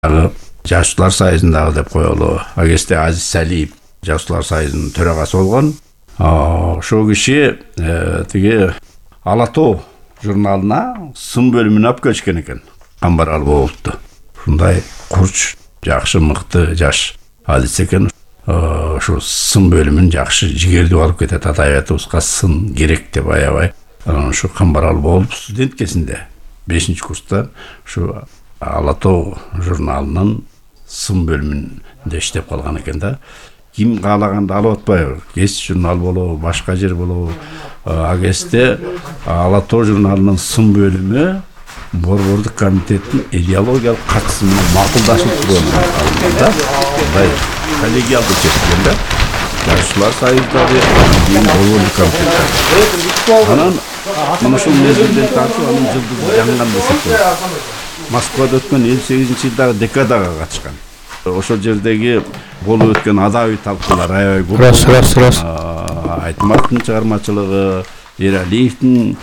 Жашуулар союзундагы деп коелу. Агесте Азиз Салиев Жашуулар союзунун төрагасы болгон. Ошол киши тиги Ала тоо журналына сын бөлүмүнө алып келишкен экен. Камбаралы болупту. Ушундай курч, жакшы, мыкты жаш адис экен. Ошо сын бөлүмүн жакшы жигердүү алып кетет. Адабиятыбызга сын керек деп аябай. Ошо Камбаралы болуп студент кезинде 5-курста ушу Ала тоо журналынын сын бөлүмүндө иштеп калган экен да. Ким каалаганды алып атпайбы? Кес журнал болобу, башка жер болобу? Агесте Ала тоо журналынын сын бөлүмү Борбордук комитеттин идеологиялык катышы менен макулдашып турган да. Мындай коллегиалдуу чечилген да. Жашуулар союздары Борбордук комитет. Анан мына ушул мезгилден тартып анын жылдызы жанган десек. Москвада өткөн 58-жылдагы декадага катышкан. Ошол жердеги болуп өткөн адабий талкуулар аябай көп. Айтматовдун чыгармачылыгы, Эралиевдин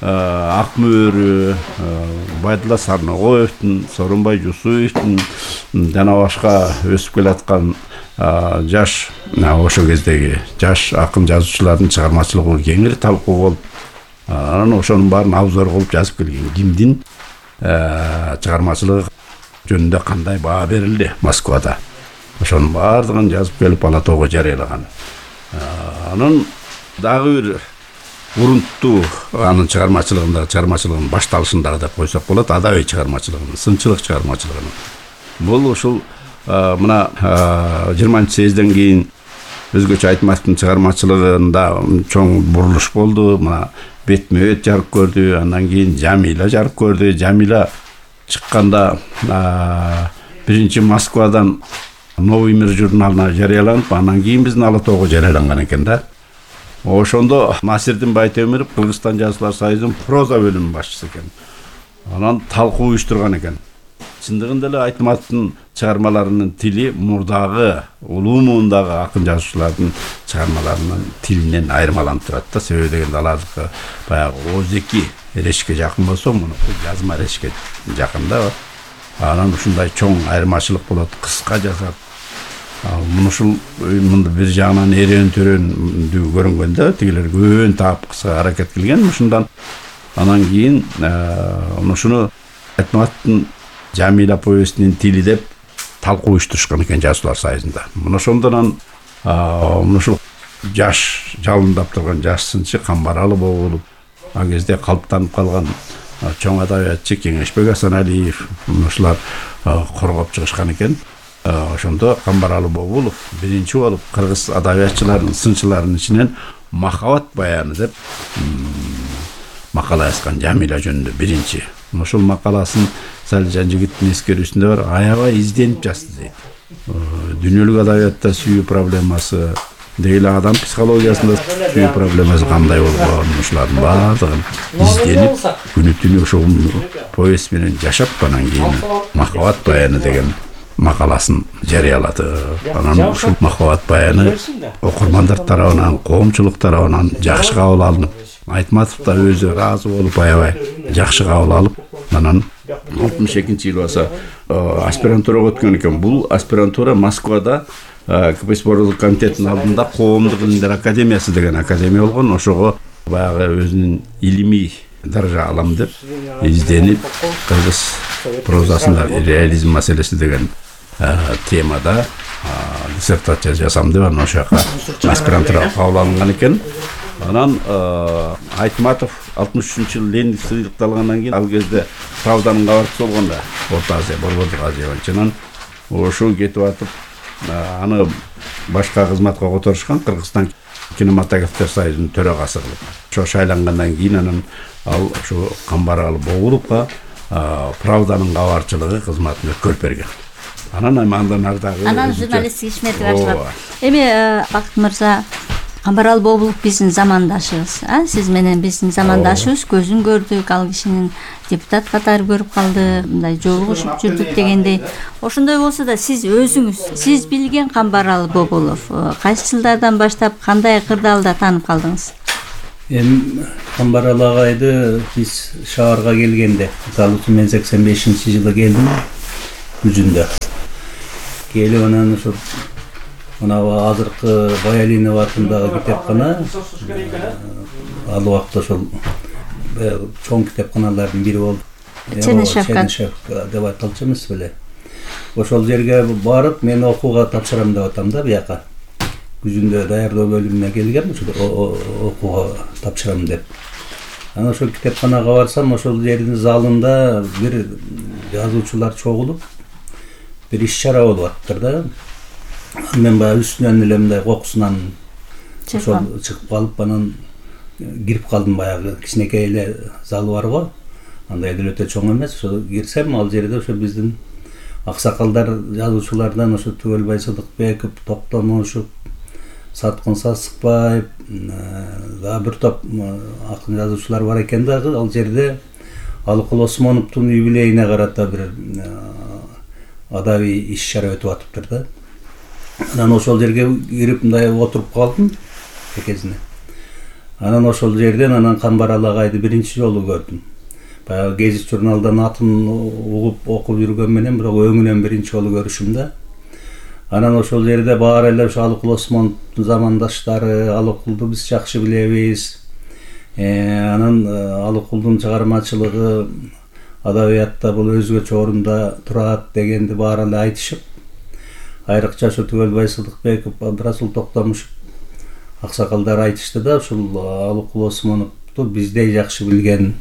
Ак мөөрү, Байдулла Сарногоевдун, Сооронбай Жусуевдин жана башка өсүп келаткан жаш ошол кездеги жаш акын жазуучулардын чыгармачылыгы кеңири талкуу болуп, анан ошонун баарын абзор кылып жазып келген. Кимдин чыгармачылыгы жөнүндө кандай баа берилди Москвада. Ошонун баардыгын жазып келип Ала тоого жарыялаган. Анын дагы бир урунттуу анын чыгармачылыгын башталышындагы деп койсок болот, адабий чыгармачылыгын, сынчылык чыгармачылыгын. Бул ушул мына 20-съезден кийин өзгөчө Айтматовдун чыгармачылыгында чоң бурулуш болду. Мына бетме-бет жарык көрдү, андан кийин Жамила жарык көрдү. Жамила чыкканда биринчи Москвадан Новый мир журналына жарыяланып, андан кийин биздин Ала тоого жарыяланган экен да. Ошондо Насирдин Байтемиров Кыргызстан Жазуулар союзунун проза бөлүмүнүн башчысы экен. Анан талкуу уюштурган экен. Чындыгында эле Айтматовдун чыгармаларынын тили мурдагы улуу муундагы акын жазуучулардын чыгармаларынын тилинен айырмаланып турат да. Себеби дегенде алардыкы баягы озеки эрешке жакын болсо, мунуку жазма эрешке жакын да. Анан ушундай чоң айырмачылык болот, кыска жазат. Ушул бир жагынан эрен-төрөндүү көрүнгөн да, тигилер көбөн таап кыска аракет кылган ушундан. Анан кийин ушуну Айтматовдун Жамила повестинин тили деп талкуу уюштурушкан экен Жазуулар союзунда. Мына ошондон ушул жаш жалындап турган жаш сынчы Камбаралы болуп, ал кезде калыптанып калган чоң адабиятчы Кеңешбек Асаналиев ушулар коргоп чыгышкан экен. Ошондо Камбаралы Бобулов биринчи болуп кыргыз адабиятчыларынын, сынчыларынын ичинен Махабат баяны деп макала жазган, Жамила жөнүндө биринчи. Ошол макаласын Салижан жигиттин эскерүүсүндө бар, аябай изденип жазды дейт. Дүйнөлүк адабиятта сүйүү проблемасы, деги адам психологиясында сүйүү проблемасы кандай болгон, ушулардын баардыгын изденип, күнү-түнү ошол повесть менен жашап, анан кийин Махабат баяны деген макаласын жарыялады. Анан ушул Махабат баяны окурмандар тарабынан, коомчулук тарабынан жакшы кабыл алынып, Айтматов да өзү ыраазы болуп, аябай жакшы кабыл алып, анан 62-жылы баса аспирантурага өткөн экен. Бул аспирантура Москвада КПСС Борбордук комитетинин алдында Коомдук илимдер академиясы деген академия болгон. Ошого баягы өзүнүн илимий даража алам деп изденип, кыргыз прозасында реализм маселеси деген темада диссертация жазам деп анан ошо жака аспирантурага кабыл алынган экен. Анан Айтматов 63-жылы Лениндик сыйлыкты алгандан кийин ал кезде Правданын кабарчысы болгон да, Орто Азия, Борбордук Азия боюнча. Ошол кетип атып, аны башка кызматка которушкан, Кыргызстан кинематографтер союзунун төрагасы кылып. Ошо шайлангандан кийин анан ал ошо Камбаралы Бобуловго Правданын кабарчылыгы кызматын өткөрүп берген. Анан андан ардагы журналисттик ишмети башталат. Эми Бакыт мырза, Камбаралы Бобулов биздин замандашыбыз. Сиз менен биздин замандашыбыз, көзүн көрдүк, ал кишинин депутат катары көрүп калды, мындай жолугушуп жүрдүк дегендей. Ошондой болсо да сиз өзүңүз, сиз билген Камбаралы Бобулов кайсы жылдардан баштап кандай кырдаалда таанып калдыңыз? Эми Камбаралы агайды биз шаарга келгенде, мисалы үчүн мен 85-жылы келдим. жүзүндө. Келип анан ошо мына азыркы Баялинов атындагы китепкана ал убакта ошол чоң китепканалардын бири болду. Чернышевка деп айтылчу эмес беле. Ошол жерге барып мен окууга тапшырам деп атам да бияка. Күзүндө даярдоо бөлүмүнө келгем, окууга тапшырам деп. Анан ошол китепканага барсам, ошол жердин залында бир жазуучулар чогулуп бир иш-чара болуп аттыр да. Мен баягы үстүнөн эле мындай кокусунан ошол чыгып калып, анан кирип калдым. Баягы кичинекей эле залы бар го. Андай деле өтө чоң эмес. Ошо кирсем, ал жерде ошо биздин аксакалдар, жазуучулардан ошо Түгөлбай Сыдыкбеков, Токтомушев, Саткын Сасыкбаев, дагы бир топ акын жазуучулар бар экен дагы. Ал жерде Алыкул Осмоновдун юбилейине карата бир адабий иш-чара өтүп атыптыр да. Анан ошол жерге кирип мындай отуруп калдым экезине. Анан ошол жерден анан Камбарал агайды биринчи жолу көрдүм. Баягы гезит журналдан атын угуп окуп жүргөн менен, бирок өңүнөн биринчи жолу көрүшүм да. Анан ошол жерде баары эле ошо Алыкул Осмоновдун замандаштары, Алыкулду биз жакшы билебиз. Анан Алыкулдун чыгармачылыгы адабиятта бул өзгөчө орунда турат дегенди баары эле айтышып, айрыкча ошо Түгөлбай Сыдыкбеков, Абдрасул Токтомушев аксакалдар айтышты да, ушул Алыкул Осмоновду биздей жакшы билген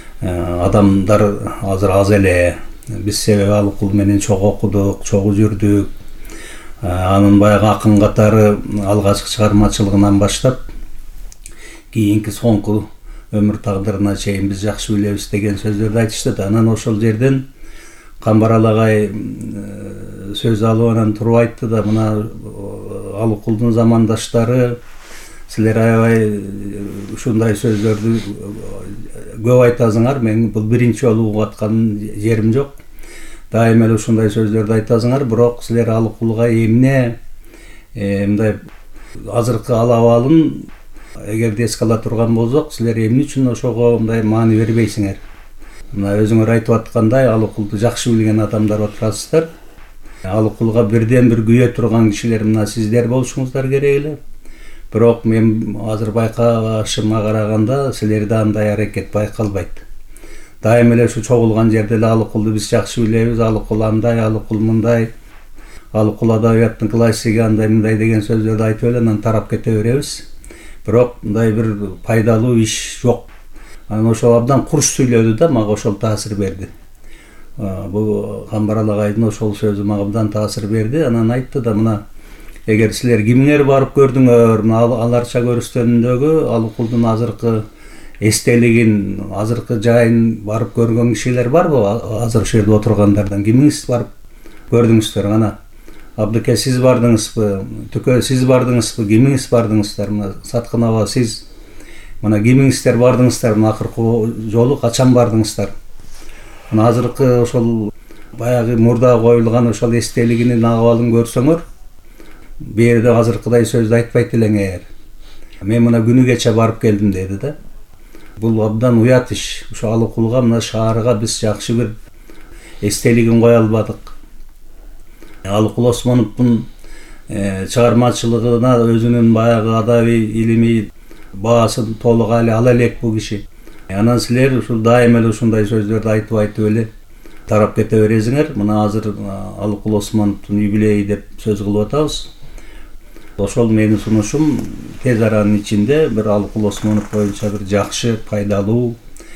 адамдар азыр аз эле. Биз себеби Алыкул менен чогуу окудук, чогуу жүрдүк. Анын баягы акын катары алгачкы чыгармачылыгынан баштап кийинки соңку өмүр тагдырына чейин биз жакшы билебиз деген сөздөрдү айтышты да. Анан ошол жерден Камбарал агай сөз алып анан туруп айтты да, мына Алыкулдун замандаштары силер аябай ушундай сөздөрдү көп айтасыңар. Мен бул биринчи жолу угуп аткан жерим жок. Дайыма эле ушундай сөздөрдү айтасыңар, бирок силер Алыкулга эмне мындай азыркы ал абалын эгерде эске ала турган болсок, силер эмне үчүн ошого мындай маани бербейсиңер? Мына өзүңөр айтып аткандай Алыкулду жакшы билген адамдар отурасыздар. Алыкулга бирден бир күйө турган кишилер мына сиздер болушуңуздар керек эле. Бирок мен азыр байкашыма караганда силерде андай аракет байкалбайт. Дайыма эле ушу чогулган жерде эле Алыкулду биз жакшы билебиз, Алыкул андай, Алыкул мындай, Алыкул адабияттын классиги андай мындай деген сөздөрдү айтып эле анан тарап кете беребиз. Бирок мындай бир пайдалуу иш жок. Анан ошол абдан курч сүйлөдү да, мага ошол таасир берди. Бул Камбарал агайдын ошол сөзү мага абдан таасир берди. Анан айтты да, мына эгер силер кимдер барып көрдүңөр, мына аларча көрүстөнүндөгү Алыкулдун азыркы эстелигин, азыркы жайын барып көргөн кишилер барбы? Азыр ошол жерде отургандардан кимиңиз барып көрдүңүздөр? Ана Абдыке сиз бардыңызбы? Түкө сиз бардыңызбы? Кимиңиз бардыңыздар? Мына Саткын аба сиз мына кимиңиздер бардыңыздар? Мына акыркы жолу качан бардыңыздар? Мына азыркы ошол баягы мурда коюлган ошол эстелигинин абалын көрсөңөр, бу жерде азыркыдай сөздү айтпайт элеңер. Мен мына күнү кече барып келдим деди да. Бул абдан уят иш. Ошо Алыкулга, мына шаарга биз жакшы бир эстелигин кое албадык. Алыкул Осмоновдун чыгармачылыгына өзүнүн баягы адабий илимий баасын толук ала элек бул киши. Анан силер ушул дайыма эле ушундай сөздөрдү айтып эле тарап кете бересиңер. Мына азыр Алыкул Осмоновдун юбилейи деп сөз кылып атабыз. Ошол менин сунушум тез аранын ичинде бир Алыкул Осмонов боюнча бир жакшы, пайдалуу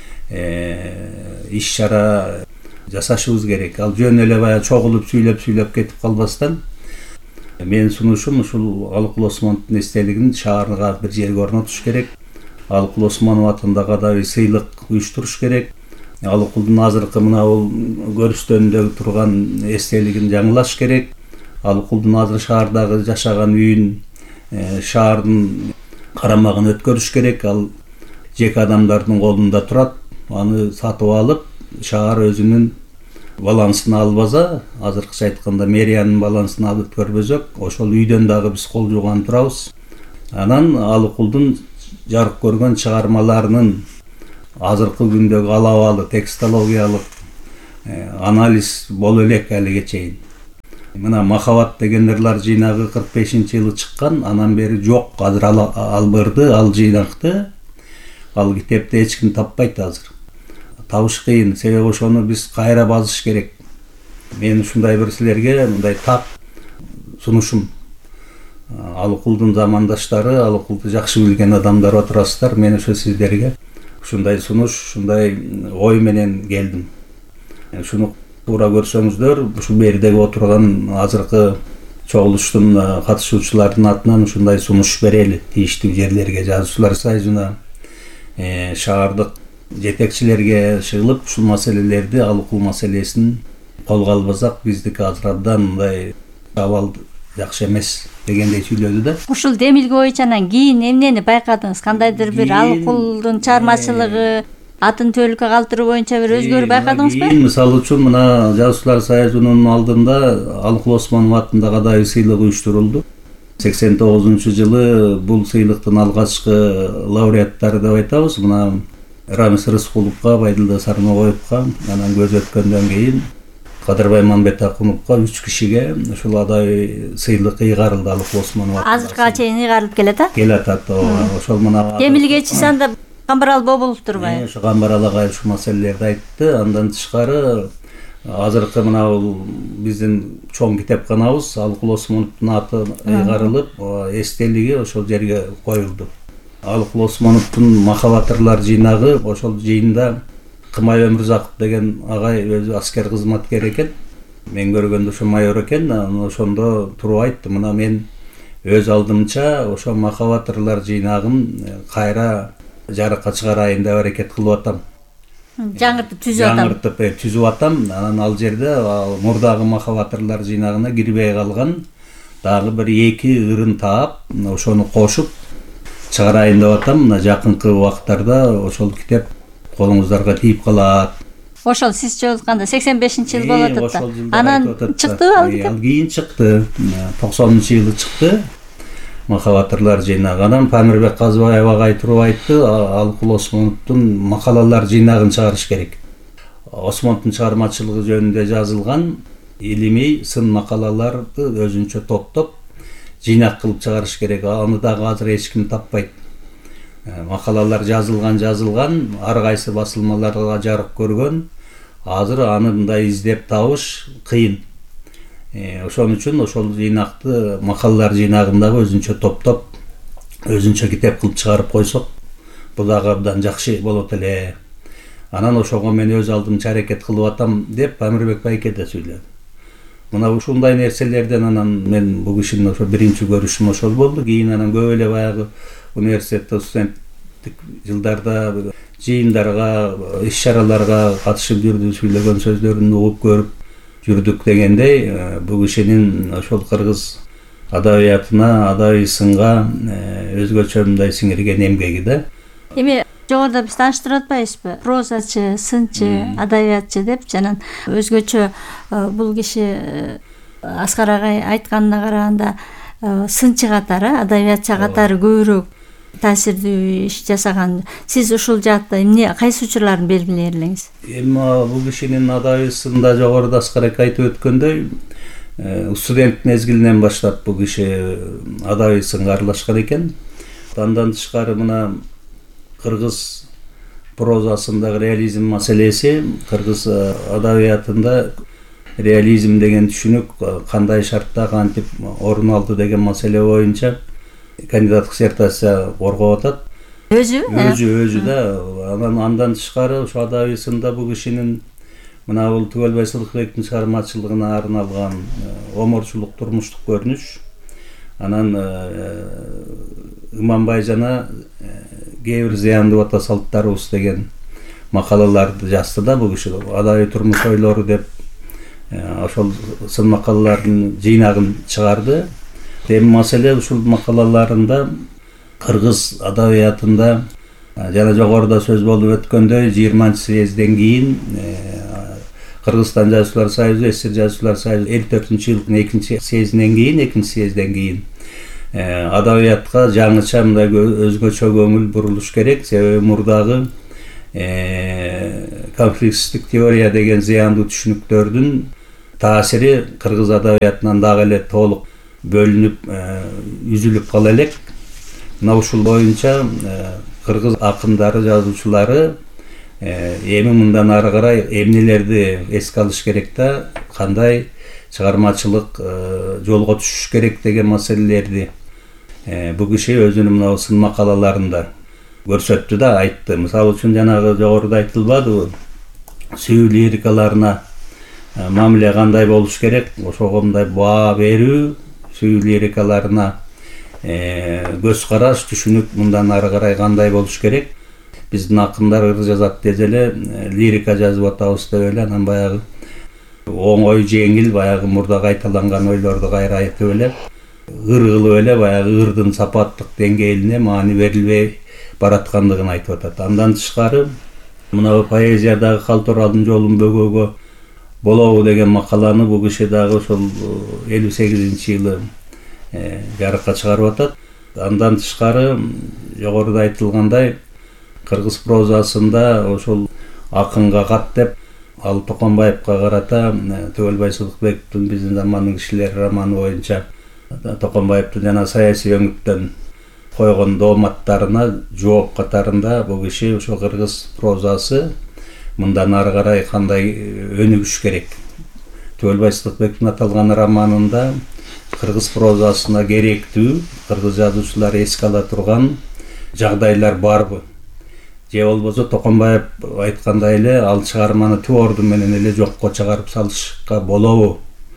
иш-чара жасашыбыз керек. Ал жөн эле баягы чогулуп сүйлөп кетип калбастан менин сунушум ушул Алыкул Осмоновдун эстелигин шаарга бир жерге орнотуш керек. Алыкул Осмонов атындагы адабий сыйлык уюштуруш керек. Алыкулдун азыркы мына бул көрүстөнүндөгү турган эстелигин жаңылаш керек. Алыкулдун азыр шаардагы жашаган үйүн, шаардын карамагын өткөрүш керек. Ал жеке адамдардын колунда турат. Аны сатып алып, шаар өзүнүн балансына албаса, азыркыча айтканда мэриянын балансына алып өткөрбөсөк, ошол үйдөн дагы биз кол жууган турабыз. Анан Алыкулдун жарык көргөн чыгармаларынын азыркы күндөгү алабалы текстологиялык анализ боло элек әлиге чейин. Мына Махаббат деген ырлар жыйнагы 45-жылы чыккан, анан бери жок. Азыр ал бырды, ал жыйнакты, ал китепти эч ким таппайт азыр. Табыш кыйын, себеби ошону биз кайра базыш керек. Мен ушундай бир силерге мындай так сунушум. Алыкулдун замандаштары, Алыкулду жакшы билген адамдар отурасыздар. Мен ошо сиздерге ушундай сунуш, ушундай ой менен келдим. Ушуну туура көрсөңүздөр, ушул бердеги отурган азыркы чогулуштун катышуучуларынын атынан ушундай сунуш берели тийиштүү жерлерге, жазуучулар союзуна, шаардык жетекчилерге чыгылып ушул маселелерди, Алыкул маселесин колго албасак, биздики азыр абдан мындай абал жакшы эмес дегендей сүйлөдү да. Ушул демилге боюнча анан кийин эмнени байкадыңыз? Кандайдыр бир Алыкулдун чыгармачылыгы, атын төлөккө калтыруу боюнча бир өзгөрүү байкадыңызбы? Мисалы үчүн мына Жазуучулар союзунун алдында Алыкул Осмонов атындагы адабий сыйлык уюштурулду. 89-жылы бул сыйлыктын алгачкы лауреаттары деп айтабыз. Мына Рамис Рыскуловго, Байдылда Сармагоевго, анан көз өткөндөн кийин Кадырбай Мамбетакуновго 3 кишиге ушул адабий сыйлык ыйгарылды Алыкул Осмонов атында. Азыркыга чейин ыйгарылып келет а? Келет ошол мына Демилгечи санда Камбарал Бобулов турбайбы? Ошо Камбарал агай ушул маселелерди айтты. Андан тышкары азыркы мына биздин чоң китепканабыз Алыкул Осмоновдун аты ыйгарылып, эстелиги ошол жерге коюлду. Алыкул Осмоновдун Махаббат ырлар жыйнагы, ошол жыйында Кымай Өмүрзаков деген агай өзү аскер кызматкер экен. Мен көргөндө ошо майор экен, ошондо туруп айтты, мына мен өз алдымча ошо Махаббат ырлар жыйнагын кайра жарыкка чыгарайын деп аракет кылып атам. Жаңыртып түзүп атам. Анан ал жерде мурдагы Махаббат ырлар жыйнагына кирбей калган дагы бир 2 ырын таап, ошону кошуп чыгарайын деп атам. Мына жакынкы убакыттарда ошол китеп колуңуздарга тийип калат. Ошол сиз жолукканда 85-жыл болот да. Анан чыктыбы ал китеп? Ал кийин чыкты. 90-жылы чыкты. Махаббат ырлар жыйнагы. Анан Памирбек Казыбаев агай туруп айтты, Алыкул Осмоновдун макалалар жыйнагын чыгарыш керек. Осмоновдун чыгармачылыгы жөнүндө жазылган илимий сын макалаларды өзүнчө топтоп жыйнак кылып чыгарыш керек. Аны дагы азыр эч ким таппайт. Макалалар жазылган, ар кайсы басылмаларга жарык көргөн. Азыр аны мындай издеп табыш кыйын. Ошон үчүн ошол жыйнакты макалалар жыйнагындагы өзүнчө топтоп, өзүнчө китеп кылып чыгарып койсок, бул дагы абдан жакшы болот эле. Анан ошого мен өз алдымча аракет кылып атам деп Памирбек байке да сүйлөдү. Мына ушундай нерселерден анан мен бул кишинин ошо биринчи көрүшүм ошол болду. Кийин анан көп эле баягы университетте студенттик жылдарда жыйындарга, иш-чараларга катышып жүрдү, сүйлөгөн сөздөрүн угуп көрүп жүрдүк дегендей, бул кишинин ошол кыргыз адабиятына, адабий сынга өзгөчө мындай сиңирген эмгеги да. Эми жогоруда биз тааныштырып атпайбызбы? Прозачы, сынчы, адабиятчы деп, жана өзгөчө бул киши Аскар агай айтканына караганда сынчы катары, адабиятчы катары көбүрөөк таасирдүү иш жасаган. Сиз ушул жаатта эмне, кайсы учурларын белгилей элеңиз? Эми бул кишинин адабисында жогоруда Аскар акай айтып өткөндөй, студент мезгилинен баштап бул киши адабий сынга аралашкан экен. Андан тышкары мына кыргыз прозасындагы реализм маселеси, кыргыз адабиятында реализм деген түшүнүк кандай шартта кантип орун алды деген маселе боюнча кандидат диссертация коргоп атат. Өзү да. Андан тышкары ошо адабий сында бул кишинин мына бул Түгөлбай Сыдыкбектин чыгармачылыгына арналган оморчулук турмуштук көрүнүш, анан Иманбай жана кээ бир зыяндуу ата салттарыбыз деген макалаларды жазды да бул киши. Адабий турмуш ойлору деп ошол сын макалалардын жыйнагын чыгарды. Эми маселе ушул макалаларында кыргыз адабиятында жана жогоруда сөз болуп өткөндөй 20-съезден кийин Кыргызстан Жазуучулар союзу, СССР Жазуучулар союзу 54-жылдын 2-съезден кийин адабиятка жаңыча мындай өзгөчө көңүл бурулуш керек. Себеби мурдагы конфликттик теория деген зыяндуу түшүнүктөрдүн таасири кыргыз адабиятынан дагы эле толук бөлүнүп үзүлүп кала элек. Мына ушул боюнча кыргыз акындары, жазуучулары эми мындан ары карай эмнелерди эске алыш керек да, кандай чыгармачылык жолго түшүш керек деген маселелерди бул киши өзүнүн мына сын макалаларында көрсөттү да, айтты. Мисалы үчүн жанагы жогоруда айтылбадыбы, сүйүү лирикаларына мамиле кандай болуш керек, ошого мындай баа берүү, сүйүү лирикаларына көз караш, түшүнүк мындан ары карай кандай болуш керек. Биздин акындар ыр жазат деже эле лирика жазып атабыз деп эле, анан баягы оңой, жеңил, баягы мурда кайталанган ойлорду кайра айтып эле, ыр кылып эле баягы ырдын сапаттык деңгээлине маани берилбей бараткандыгын айтып атат. Андан тышкары мына поэзиядагы Калтуралдын жолун бөгөөгө болобу деген макаланы бул киши дагы ошол 58-жылы жарыкка чыгарып атат. Андан тышкары жогоруда айтылгандай кыргыз прозасында ошол акынга кат деп, ал Токонбаевка карата Түгөлбай Сыдыкбековдун биздин замандын кишилери романы боюнча Токонбаевдин жана саясий өңүттөн койгон дооматтарына жооп катарында бул киши ошол кыргыз прозасы мындан ары карай кандай өнүгүш керек. Түгөлбай Сыдыкбековдун аталган романында кыргыз прозасына керектүү, кыргыз жазуучулары эске ала турган жагдайлар барбы? Же болбосо Токонбаев айткандай эле ал чыгарманы түп орду менен эле жокко чыгарып салышка болобу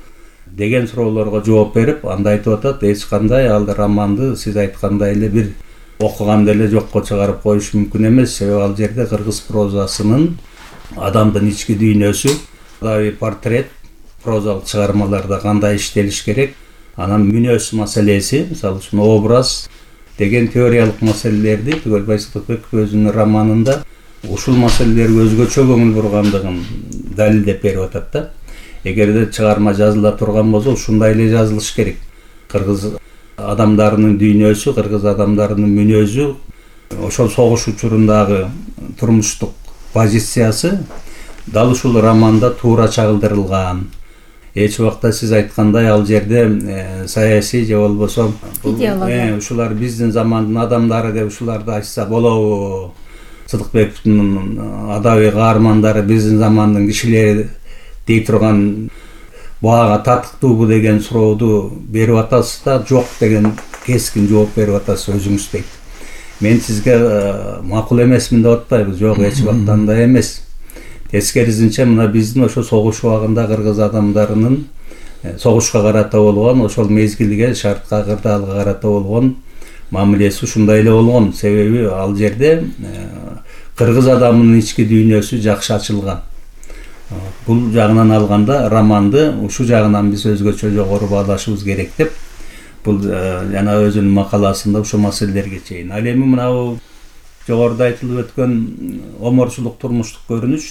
деген суроолорго жооп берип, анда айтып атат, эч кандай ал романды сиз айткандай эле бир окуганда эле жокко чыгарып коюш мүмкүн эмес. Себеби ал жерде кыргыз прозасынын адамдын ички дүйнөсү, адабий портрет, прозалык чыгармаларда кандай иштелиш керек, анан мүнөз маселеси, мисалы үчүн образ деген теориялык маселелерди Түгөлбай Сыдыкбеков өзүнүн романында ушул маселелерге өзгөчө көңүл бургандыгын далилдеп берип атат да. Эгерде чыгарма жазыла турган болсо ушундай эле жазылыш керек. Кыргыз адамдарынын дүйнөсү, кыргыз адамдарынын мүнөзү, ошол согуш учурундагы турмуштук позициясы дал ушул романда туура чагылдырылган. Эч убакта сиз айткандай ал жерде саясий же болбосо ушулар биздин замандын адамдары деп ушуларды айтса болобу, Сыдыкбековдун адабий каармандары биздин замандын кишилери дей турган баага татыктуубу деген сурооду берип атасыз да, жок деген кескин жооп берип атасыз өзүңүз дейт. Мен сизге макул эмесмин деп атпайбыз, жок, эч убакта андай эмес. Тескерисинче мына биздин ошо согуш убагында кыргыз адамдарынын согушка карата болгон, ошол мезгилге, шартка, кырдаалга карата болгон мамилеси ушундай эле болгон. Себеби ал жерде кыргыз адамынын ички дүйнөсү жакшы ачылган. Бул жагынан алганда романды ушу жагынан биз өзгөчө жогору баалашыбыз керек деп, бул жана өзүнүн макаласында ушул маселелерге чейин. Ал эми мынабу жогоруда айтылып өткөн оморчулук турмуштук көрүнүш,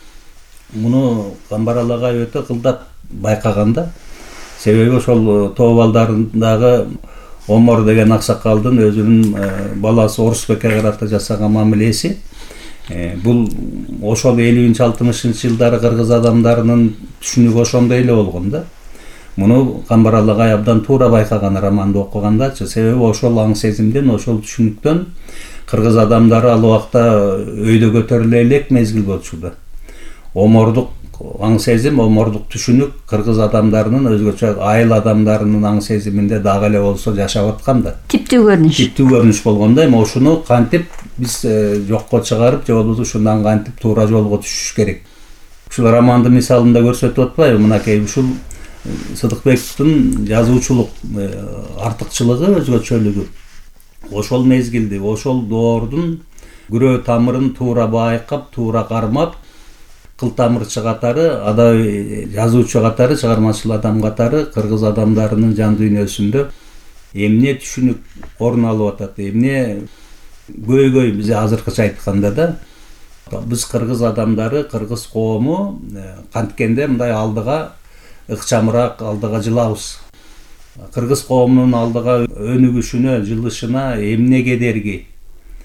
муну Камбарал агай өтө кылдат байкаганда. Себеби ошол тоо балдарындагы Омор деген аксакалдын өзүнүн баласы Орусбекке карата жасаган мамилеси, бул ошол 50-60 жылдары кыргыз адамдарынын түшүнүгү ошондой эле болгон да. Муну Камбарал агай абдан туура байкаган романды окугандачы. Себеби ошол аң сезимден, ошол түшүнүктөн кыргыз адамдары ал убакта өйдө көтөрүлө элек мезгил болчу да. Омордук аң сезим, омордук түшүнүк кыргыз адамдарынын, өзгөчө айыл адамдарынын аң сезиминде дагы эле болсо жашап аткан да. Типтүү көрүнүш болгондо, эми ушуну кантип биз жокко чыгарып, же болбосо ушундан кантип туура жолго түшүш керек. Ушул романды мисалында көрсөтүп атпайбы? Мынакей ушул Сыдыкбековдун жазуучулук артыкчылыгы, өзгөчөлүгү ошол мезгилди, ошол доордун күрөө тамырын туура байкап, туура кармап, кылтамырчы катары, адабий жазуучу катары, чыгармачыл адам катары кыргыз адамдарынын жан дүйнөсүндө эмне түшүнүк орун алып атат, эмне көйгөй, биз азыркыча айтканда да, биз кыргыз адамдары, кыргыз коому канткенде мындай алдыга ыкчамыраак, алдыга жылабыз. Кыргыз коомунун алдыга өнүгүшүнө, жылышына эмне кедерги?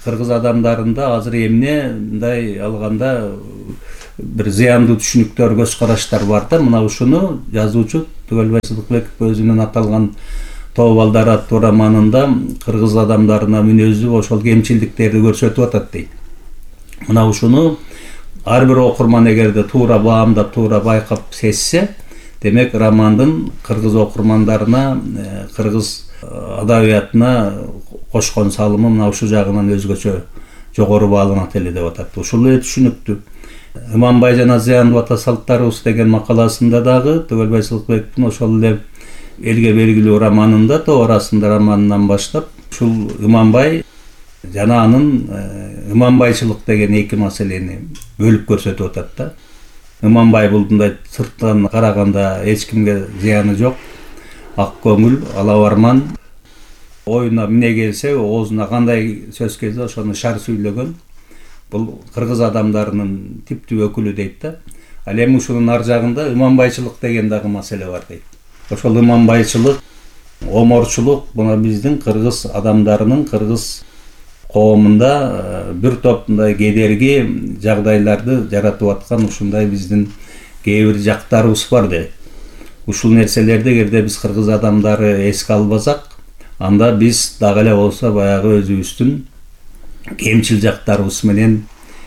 кыргыз адамдарында азыр эмне мындай алганда бир зыяндуу түшүнүктөр, көз караштар бар да. Мына ушуну жазуучу Түгөлбай Сыдыкбеков өзүнүн аталган Тоо балдары аттуу романында кыргыз адамдарына мүнөзү ошол кемчилдиктерди көрсөтүп атат дейт. Мына ушуну ар бир окурман эгерде туура баамдап, туура байкап сезсе, демек романдын кыргыз окурмандарына, кыргыз адабиятына кошкон салымы мына ушул жагынан өзгөчө жогору бааланат эле деп атат. Ушул эле түшүнүктүү. Иманбай жана зыяндуу ата салттарыбыз деген макаласында дагы Түгөлбай Сыдыкбековдун ошол эле элге белгилүү романында, Тоо арасында романынан баштап, ушул Иманбай жана анын ыманбайчылык деген эки маселени бөлүп көрсөтүп атат да. Иманбай бул мындай сырттан караганда эч кимге зыяны жок, ак көңүл, алабарман, оюна эмне келсе, оозуна кандай сөз келсе ошону шар сүйлөгөн, бул кыргыз адамдарынын типтүү өкүлү дейт да. Ал эми ушунун ар жагында иманбайчылык деген дагы маселе бар дейт. Ошол иманбайчылык, оморчулук мына биздин кыргыз адамдарынын, кыргыз коомунда бир топ мындай кедерги жагдайларды жаратып аткан ушундай биздин кээ бир жактарыбыз бар дейт. Ушул нерселерди эгерде биз кыргыз адамдары эске албасак, анда биз дагы эле болсо баягы өзүбүздүн кемчил жактарыбыз менен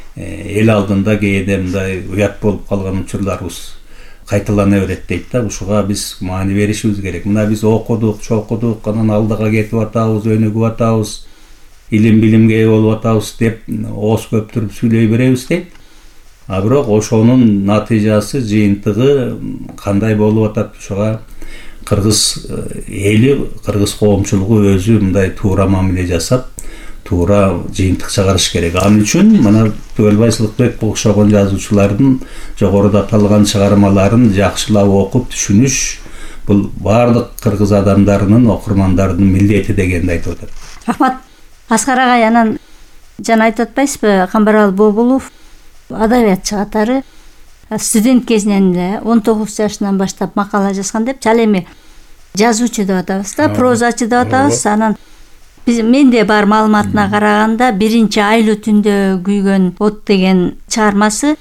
эл алдында кээде мындай уят болуп калган учурларыбыз кайталана берет дейт да. Ушуга биз маани беришибиз керек. Мына биз окудук, чокудук, анан алдыга кетип атабыз, өнүгүп атабыз, илим билимге ээ болуп атабыз деп ооз көптүрүп сүйлөй беребиз дейт. А бирок ошонун натыйжасы, жыйынтыгы кандай болуп атат? Ушуга кыргыз эли, кыргыз коомчулугу өзү мындай туура мамиле жасап, туура жыйынтык чыгарыш керек. Ал үчүн мына Түгөлбай Сыдыкбеков окшогон жазуучулардын жогоруда аталган чыгармаларын жакшылап окуп түшүнүш бул баардык кыргыз адамдарынын, окурмандардын милдети дегенди айтып атат. Рахмат. Аскар агай, анан жана айтып атпайсызбы, Камбарал Бобулов адабиятчы катары студент кезинен 19 жашынан баштап макала жазган деп, ал эми жазуучу деп атабыз да, прозачы деп атабыз. Анан менде бар маалыматына караганда биринчи айлуу түндө күйгөн от деген чыгармасы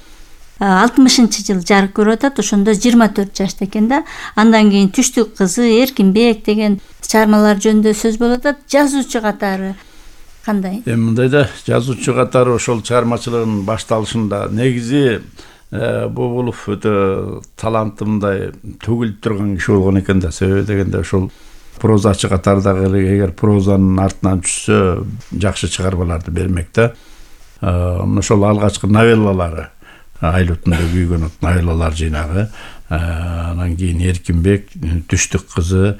60-жыл жарык көрүп атат. Ошондо 24 жашта экен да. Андан кийин Түштүк кызы, Эркинбек деген чыгармалар жөнүндө сөз болуп атат. Жазуучу катары кандай? Мындай да, жазуучу катары ошол чыгармачылыгынын башталышында негизи Бобулов өтө таланттуу, мындай төгүлүп турган киши болгон экен да. Себеби дегенде ошол прозачы катардагы эгер прозанын артынан түшсө жакшы чыгармаларды бермек да. Ошол алгачкы новеллалары, айлуу түндө күйгөн от новеллалар жыйнагы, анан кийин Эркинбек, Түштүк кызы,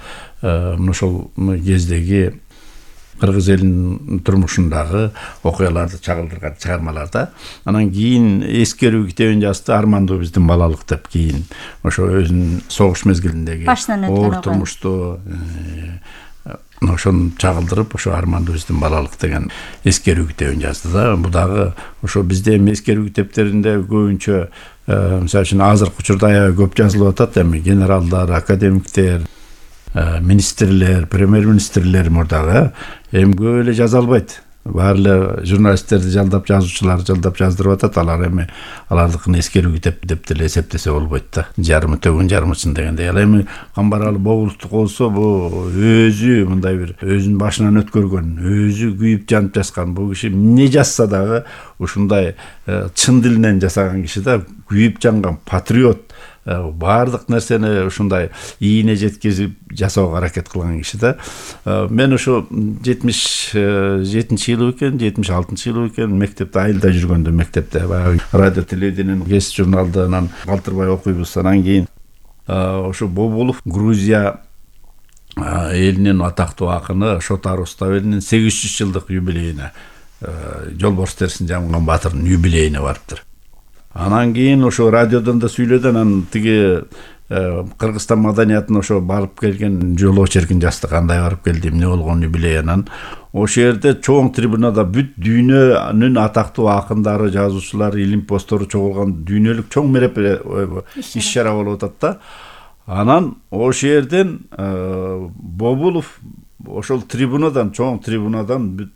ошол кездеги кыргыз элинин турмушундагы окуяларды чагылдырган чыгармаларда. Анан кийин эскерүү китебин жазды, Армандуу биздин балалык деп. Кийин ошо өзүнүн согуш мезгилиндеги оор турмушту ошону чагылдырып, ошо Армандуу биздин балалык деген эскерүү китебин жазды да. Бул дагы ошо бизде эскерүү китептеринде көбүнчө мисалы үчүн азыркы учурда аябай көп жазылып атат. Эми генералдар, академиктер, министрлер, премьер-министрлер мурдагы эми көп эле жаза албайт. Баары эле журналисттерди жалдап, жазуучуларды жалдап жаздырып атат. Алар эми алардыкын эскерүү китеп деп деле эсептесе болбойт да. Жарымы төгүн, жарымы чын дегендей. Ал эми Камбарал Бобуловдук болсо, бул өзү мындай бир өзүнүн башынан өткөргөн, өзү күйүп жанып жазган. Бул киши эмне жазса дагы ушундай чын дилинен жасаган киши да, күйүп жанган патриот. Баардык нерсени ушундай ийине жеткизип жасоого аракет кылган киши да. Мен ошо 77-жылы экен, 76-жылы экен мектепте айылда жүргөндө, мектепте баягы радио телевидениенин кесип журналынан калтырбай окуйбуз. Анан кийин ошо Бобулов Грузия элинин атактуу акыны Шотар Уставелинин 800 жылдык юбилейине, Жолборс терисин жамган баатырдын юбилейине барыптыр. Анан кийин ошо радиодон да сүйлөдү. Анан тиги Кыргызстан маданиятына ошо барып келген жолу очеркин жазды, кандай барып келди, эмне болгон юбилей. Анан ошол жерде чоң трибунада бүт дүйнөнүн атактуу акындары, жазуучулары, илим постору чогулган дүйнөлүк чоң мерепе иш-чара болуп атат да. Анан ошол жерден Бобулов ошол трибунадан, чоң трибунадан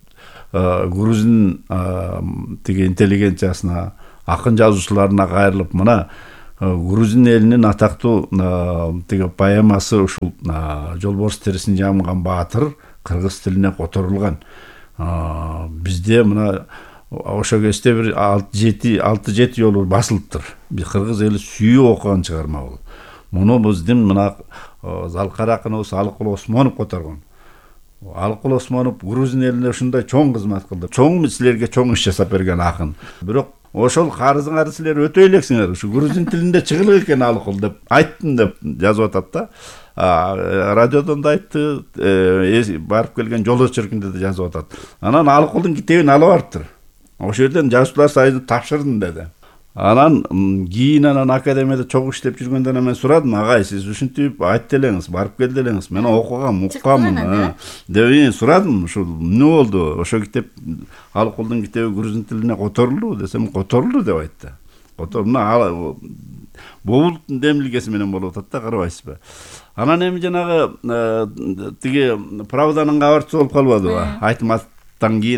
грузин тиги интеллигенциясына, акын жазуучуларына кайрылып, мына грузин элинин атактуу тиги поэмасы ушул Жолборс терисин жамган баатыр кыргыз тилине которулган. Бизде мына ошо кезде бир 6-7 жолу басылыптыр. Биз кыргыз эли сүйүп окуган чыгарма бул. Муну биздин мына Залкар акыныбыз Алыкул Осмонов которгон. Алыкул Осмонов грузин элине ушундай чоң кызмат кылды. Чоң силерге чоң иш жасап берген акын. Бирок ошол карызыңарды силер өтөй элексиңер. Ушу грузин тилинде чыгылык экен Алыкул деп айттым деп жазып атат да. Радиодон да айтты, барып келген жол очеркинде да жазып атат. Анан Алыкулдун китебин алып барыптыр. Ошол жерден Жазуучулар союзуна тапшырдым деди. Анан кийин академияда чогуу иштеп жүргөндөн мен сурадым, агай, сиз ушинтип айтты элеңиз, барып келди элеңиз, мен окугам, уккаммын деп сурадым. Ушул эмне болду? Ошо китеп Алыкулдун китеби грузин тилине которулду десем, которулду деп айтты. Которулду. Бобулуктун демилгеси менен болуп атат да, карабайсызбы? Анан эми жанагы тиги Правданын кабарчысы болуп калбадыбы? Айтматтан кийин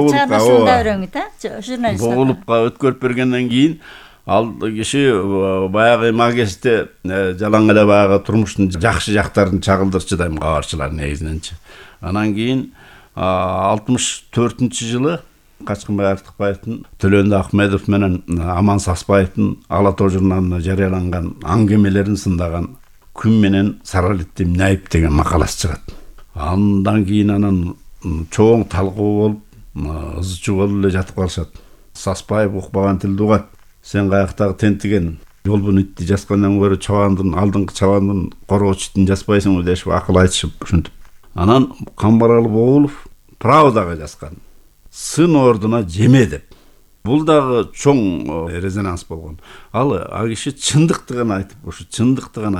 Бобулупка өткөрүп бергенден кийин ал киши баягы магисте жалаң эле баягы турмуштун жакшы жактарын чагылдырчу дайым кабарчылар негизиненчи. Анан кийин 64-жылы Качкынбай Артыкбаевдин, Төлөндү Ахмедов менен Аман Саспаевдин Ала Тоо журналына жарыяланган аңгемелерин сындаган Күн менен Саралетти Минаев деген макаласы чыгат. Андан кийин анан чоң талкуу болуп, ызычуу болуп эле жатып калышат. Саспаев укпаган тилди угат. Сен каяктагы тентиген жолбун итти жазгандан көрө чабандын, алдыңкы чабандын коргоочу итин жазбайсыңбы дешип акыл айтышып ушинтип. Анан Камбаралы Бобулов Правдага жазган. Сын ордуна жеме деп. Бул дагы чоң резонанс болгон. Ал киши чындыктыгын айтып, ушу чындыктыгын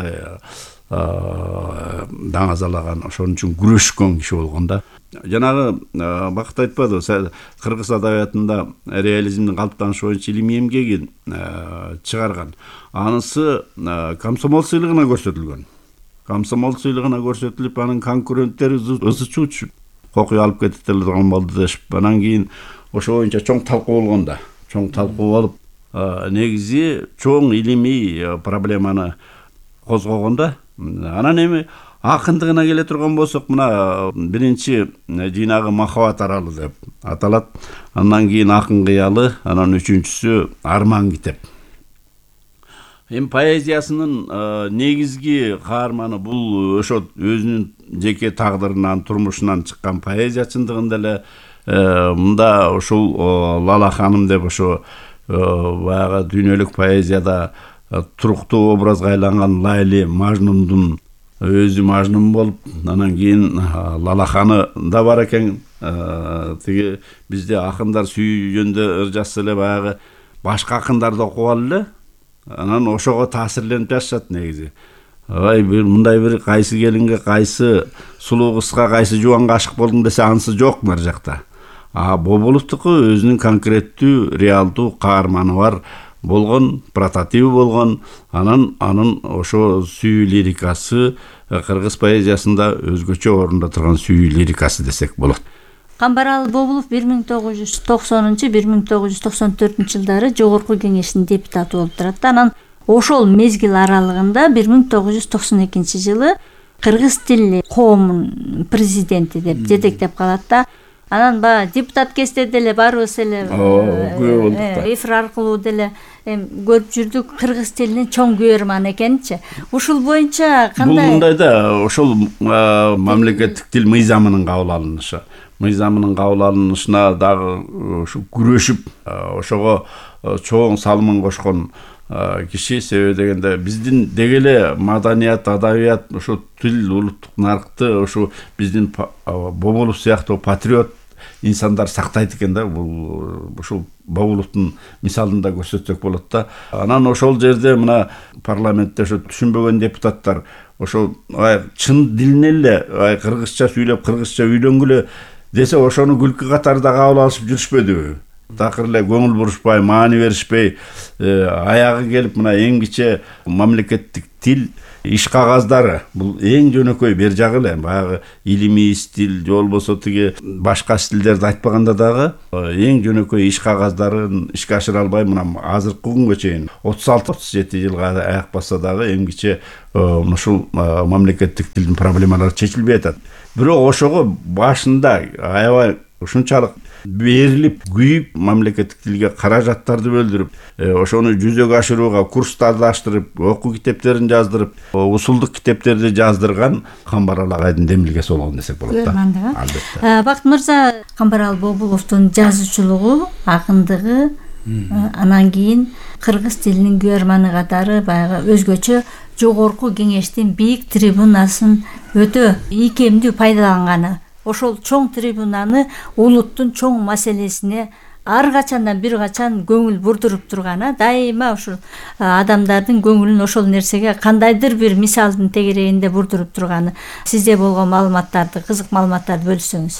даңазалаган, ошон үчүн күрөшкөн киши болгон да. Жанагы Бакыт айтпады, кыргыз адабиятында реализмдин калыптанышы боюнча илимий эмгегин чыгарган. Анысы комсомол сыйлыгына көрсөтүлгөн. Комсомол сыйлыгына көрсөтүлүп, анын конкуренттери ызычуу кокуй алып кетип турган болду дешип. Анан кийин ошо боюнча чоң талкуу болгон да. Чоң талкуу болуп, негизи чоң илимий проблеманы козгогон да. Анан эми акындыгына келе турган болсок, мына биринчи жыйнагы Махабат аралы деп аталат. Андан кийин Акын кыялы, анан үчүнчүсү Арман китеп. Эми поэзиясынын негизги каарманы бул ошо өзүнүн жеке тагдырынан, турмушунан чыккан поэзия чындыгында эле мында ушул Лала ханым деп ошо баягы дүйнөлүк поэзияда туруктуу образга айланган Лайли Мажнундун өзү Мажнун болуп, анан кийин Лалаханы да бар экен. Тиги бизде акындар сүйгөндө ыр жазса эле баягы башка акындарды окуган эле, анан ошого таасирленип жазышат негизи. Мындай бир кайсы келинге, кайсы сулуу кызга, кайсы жубанга ашык болдуң десе анысы жок нар жакта. Бобуловдуку өзүнүн конкреттүү, реалдуу каарманы бар болгон, прототип болгон. Анын ошо сүйүү лирикасы кыргыз поэзиясында өзгөчө орунда турган сүйүү лирикасы десек болот. Камбаралы Бобулов 1990-1994 жылдары Жогорку Кеңештин депутаты болуп турат. Анан ошол мезгил аралыгында 1992 жылы кыргыз тилли коомунун президенти деп жетектеп калат да. Анан депутат кезде деле барыбыз эле эфир аркылуу деле көрүп жүрдүк, кыргыз тилинин чоң күбөрман экенчи. Ушул боюнча кандай? Бул мындай да, ошол мамлекеттик тил мыйзамынын кабыл алынышы. Мыйзамынын кабыл алынышына дагы ушу күрөшүп, ошого чоң салымын кошкон киши. Себеби дегенде биздин дегеле маданият, адабият, ошо тил, улуттук наркты ошо биздин Бобулов сыяктуу патриот инсандар сактайт экен да. Бул ушул Бобуловдун мисалында көрсөтсөк болот да. Анан ошол жерде мына парламентте ошо түшүнбөгөн депутаттар ошо чын дилине эле кыргызча сүйлөп, кыргызча үйлөнгүлө десе, ошону күлкү катарында кабыл алышып жүрүшпөдүбү? Такыр эле көңүл бурушпай, маани беришпей, аягы келип мына эң киче мамлекеттик тил иш кагаздары бул эң жөнөкөй бер жагы эле баягы илимий стиль же болбосо тиги башка стилдерди айтпаганда дагы эң жөнөкөй иш кагаздарын ишке ашыра албай мына азыркы күнгө чейин 36-37 жылга аяк басса дагы эмгиче ушул мамлекеттик тилдин проблемалары чечилбей атат. Бирок ошого башында аябай ушунчалык берилип күйүп мамлекеттик тилге каражаттарды бөлдүрүп ошону жүзөгө ашырууга курстарды аштырып окуу китептерин жаздырып усулдук китептерди жаздырган Камбарал агайдын демилгеси болгон десек болот да. Албетте. Бакыт мырза, Камбарал Бобуловдун жазуучулугу, акындыгы, анан кийин кыргыз тилинин күйөрманы катары баягы өзгөчө жогорку кеңештин бийик трибунасын өтө ийкемдүү пайдаланганы, ошол чоң трибунаны улуттун чоң маселесине ар качандан бир качан көңүл бурдуруп турганы, дайыма ушул адамдардын көңүлүн ошол нерсеге кандайдыр бир мисалдын тегерегинде бурдуруп турганы, сизде болгон маалыматтарды, кызык маалыматтарды бөлүшсөңүз.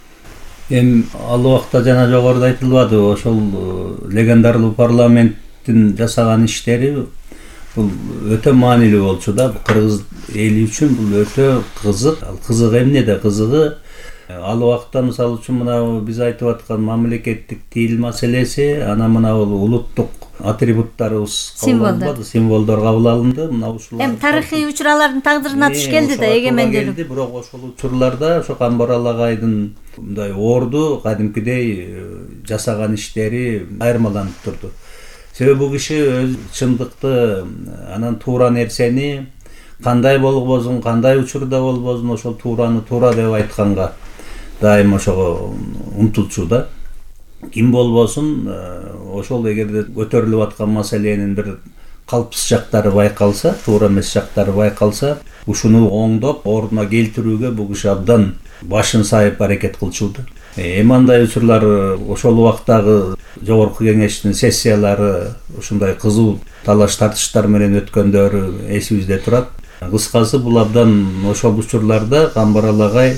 Эми ал убакта жана жогоруда айтылбады, ошол легендарлуу парламенттин жасаган иштери бул өтө маанилүү болчу да. Кыргыз эли үчүн бул өтө кызык. Ал кызык эмнеде? Кызыгы ал убакта мисалы үчүн мына биз айтып аткан мамлекеттик тил маселеси, анан мына улуттук атрибуттарыбыз кабыл алынбады, символдор кабыл алынды. Мына ушулар Эми тарыхый учурлардын тагдырына туш келди да, эгемендүүлүк. Бирок ошол учурларда ошо Камбарал агайдын мындай орду кадимкидей жасаган иштери айырмаланып турду. Себеби бул киши өз чындыкты, анан туура нерсени кандай болбосун, кандай учурда болбосун, ошол туураны туура деп айтканга дайым ошого умтулчу да. Ким болбосун, ошол эгерде көтөрүлүп аткан маселенин бир калпсыз жактары байкалса, туура эмес жактары байкалса, ушуну оңдоп, ордуна келтирүүгө бул киши абдан башын сайып аракет кылчу да. Эми андай учурлар ошол убактагы жогорку кеңештин сессиялары ушундай кызуу талаш тартыштар менен өткөндөрү эсибизде турат. Кыскасы бул абдан ошол учурларда Камбарал агай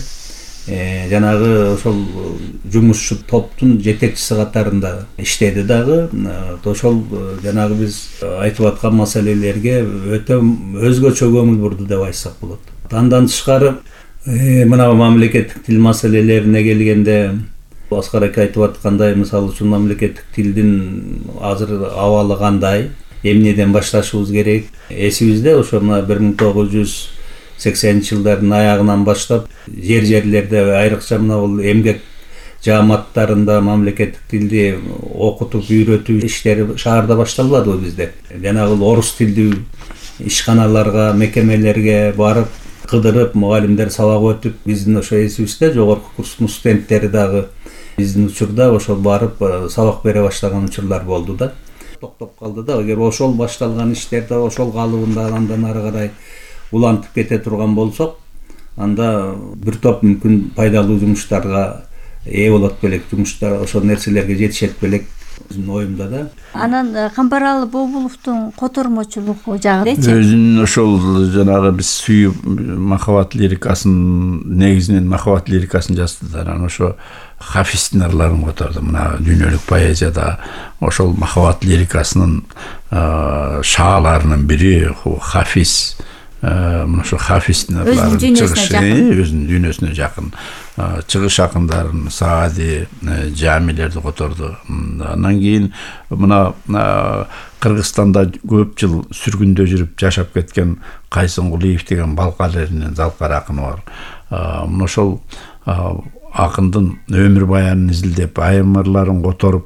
жанагы ошол жумушчу топтун жетекчиси катарында иштеди дагы. Ошол жанагы биз айтып аткан маселелерге өтө өзгөчө көңүл бурду деп айтсак болот. Андан тышкары мына мамлекеттик тил маселелерине келгенде Аскар ака айтып аткандай, мисалы үчүн мамлекеттик тилдин азыр абалы кандай, эмнеден башташыбыз керек? Эсибизде ошо мына 1980 жылдардын аягынан баштап жерлерде айрыкча мына бул эмгек жааматтарында мамлекеттик тилди окутуп үйрөтүү иштери шаарда башталбадыбы бизде? Жанагы орус тилдүү ишканаларга, мекемелерге барып кыдырып, мугалимдер сабак өтүп, биздин ошо эсибизде жогорку курстун студенттери дагы биздин учурда ошол барып сабак бере баштаган учурлар болду да. Токтоп калды да. Эгер ошол башталган иштерде ошол калыбында андан ары карай улантып кете турган болсок, анда бир топ мүмкүн пайдалуу жумуштарга ээ болот белек, жумуштар ошол нерселерге жетишет белек, өзүмдүн оюмда да. Анан Камбарал Бобуловдун котормочулук жагы-чы? Өзүнүн ошол жанагы биз сүйүп махабат лирикасын, негизинен махабат лирикасын жазды да. Анан ошо Хафиздин ырларын которду. Мына дүйнөлүк поэзияда ошол махабат лирикасынын шааларынын бири Хафиз. Мына ошо Хафиздин ырларын өзүнүн дүйнөсүнө жакын чыгыш акындарын, Саади, Жамилерди которду. Андан кийин мына Кыргызстанда көп жыл сүргүндө жүрүп жашап кеткен Кайсынгулиев деген Балкар элинин залкар акыны бар. Мына ошол акындын өмүр баянын изилдеп, айым ырларын которуп,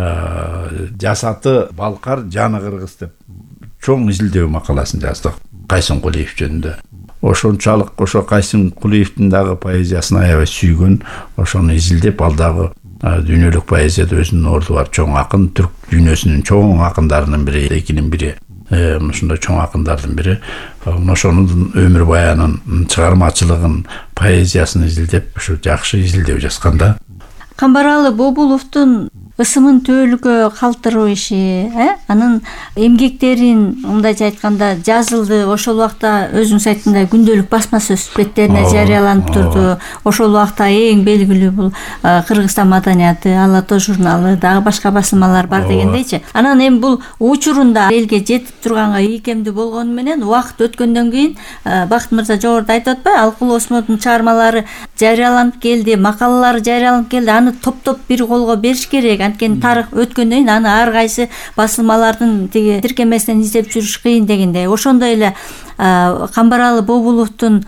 жасаты Балкар, жаны Кыргыз деп чоң изилдөө макаласын жаздык Кайсынгулиев жөнүндө. Ошончалык ошо Кайсынгулиевдин дагы поэзиясын аябай сүйгөн, ошону изилдеп, ал дагы дүйнөлүк поэзияда өзүнүн орду бар чоң акын, түрк дүйнөсүнүн чоң акындарынын бири, экинин бири. Ушундай чоң акындардын бири. Ошонун өмүр баянын, чыгармачылыгын, поэзиясын изилдеп, ушу жакшы изилдөө жазган да. Камбарал Бобуловдун ысымын төөлүккө калтыруу иши, анын эмгектерин мындайча айтканда жазылды. Ошол убакта өзүнүн сайтында күндөлүк басма сөз беттерине жарыяланып турду. Ошол убакта эң белгилүү бул Кыргызстан маданияты, Ала тоо журналы, дагы башка басылмалар бар дегендейчи. Анан эми бул учурунда элге жетип турганга ийкемдүү болгону менен убакыт өткөндөн кийин Бакыт мырза жогоруда айтып атпайбы, Алкулов Осмондун чыгармалары жарыяланып келди, макалалары жарыяланып келди. Аны топтоп бир колго бериш керек. Анткени тарых өткөндөн кийин аны ар кайсы басылмалардын тиги тиркемесинен издеп жүрүш кыйын дегендей. Ошондой эле Камбаралы Бобуловдун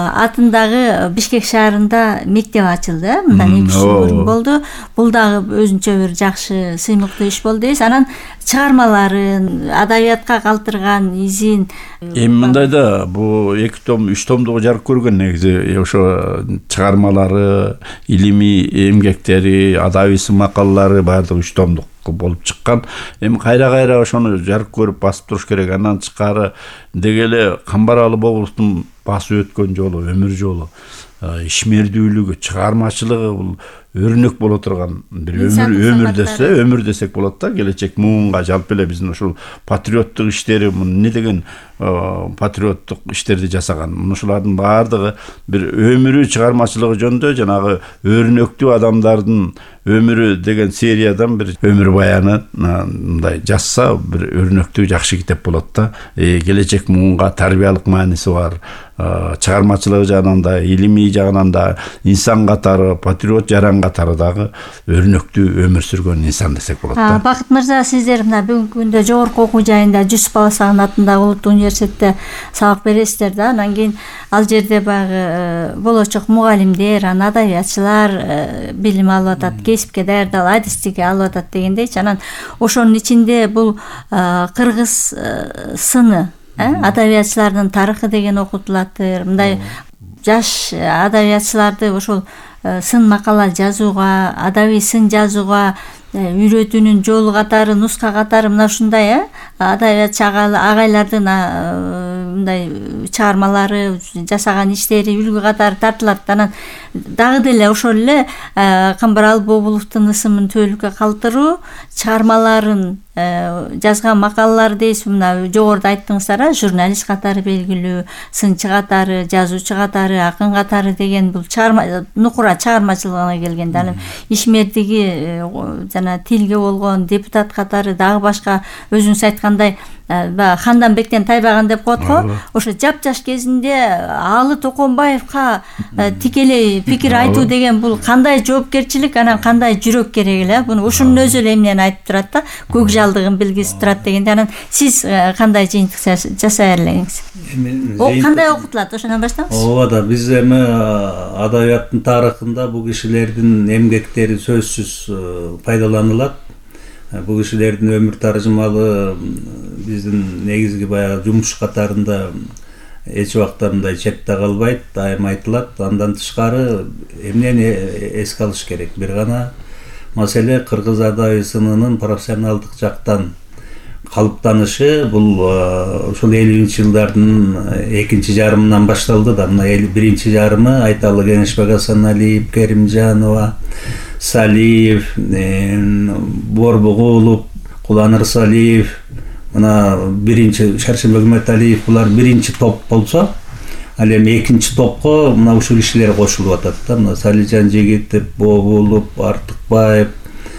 атындагы Бишкек шаарында мектеп ачылды. Мындан 2 жыл мурун болду. Бул дагы өзүнчө бир жакшы сыймыктуу иш болду дейбиз. Анан чыгармаларын, адабиятка калтырган изин эми мындай да, бул 2 том, 3 томдугу жарык көргөн негизи. Ошо чыгармалары, илимий эмгектери, адабий макалалары баардыгы 3 томдук болуп чыккан. Эми кайра ошону жарык көрүп басып туруш керек. Андан тышкары деги эле Камбаралы Бобуловдун басып өткөн жолу, өмүр жолу, ишмердүүлүгү, чыгармачылыгы бул өрнөк боло турган бир өмүр десек болот да. Келечек муунга жалпы эле биздин ушул патриоттук иштери, эмне деген патриоттук иштерди жасаган. Ушулардын баардыгы бир өмүрү, чыгармачылыгы жөнүндө жанагы өрнөктүү адамдардын өмүрү деген сериядан бир өмүр баяны мындай жазса бир өрнөктүү жакшы китеп болот да. Келечек муунга тарбиялык мааниси бар. Чыгармачылыгы жагынан да, илимий жагынан да, инсан катары, патриот жаран катары дагы өрнөктүү өмүр сүргөн инсан десек болот да. Бакыт мырза, сиздер мына бүгүнкү күндө жогорку окуу жайында Жүсүп Баласагын атындагы улуттук университетте сабак бересиздер да. Анан кийин ал жерде баягы болочок мугалимдер, анан адабиятчылар билим алып атат, кесипке даярдалып, адистикке алып атат дегендейчи. Анан ошонун ичинде бул кыргыз сыны, адабиятчылардын тарыхы деген окутулат. Мындай жаш адабиятчыларды ошол сын макала жазууга, адабий сын жазууга үйрөтүүнүн жолу катары, нуска катары мына ушундай адабиятчы агайлардын мындай чыгармалары, жасаган иштери үлгү катары тартылат. Анан дагы деле ошол эле Камбаралы Бобуловдун ысымын төөлүккө калтыруу, чыгармаларын жазган макалалары дейсиз, мына жогоруда айттыңыздар, журналист катары белгилүү, сынчы катары, жазуучу катары, акын катары деген бул нукура чыгармачылыгына келгенде анын ишмердиги, жана тилге болгон депутат катары, дагы башка өзүңүз айткандай Ханданбектен тайбаган деп коет го. Ошо жапжаш кезинде Алы Токонбаевка тикелей пикир айтуу деген бул кандай жоопкерчилик, анан кандай жүрөк керек эле. Буну ушунун өзү эле эмнени айтып турат да, көк жалдыгын билгизип турат дегенде. Анан сиз кандай жыйынтык жасай элеңиз? Кандай окутулат? Ошондон баштаңыз. Ооба да, биз эми адабияттын тарыхында бул кишилердин эмгектери сөзсүз пайдаланылат. Бул кишилердин өмүр таржымалы биздин негизги баягы жумуш катарында эч убакта мындай четте калбайт, дайым айтылат. Андан тышкары эмнени эске алыш керек? Бир гана маселе кыргыз адабий сынынын профессионалдык жактан калыптанышы бул ушул 50-жылдардын экинчи жарымынан башталды да. Мына биринчи жарымы айталы Кеңешбек Асаналиев, Керимжанова, Салиев, Борбугулов, Куланыр Салиев, мына биринчи Шаршенбек Үмөталиев, булар биринчи топ болсо, ал эми экинчи топко мына ушул кишилер кошулуп атат да. Мына Салижан Жегитов, Бобулов, Артыкбаев,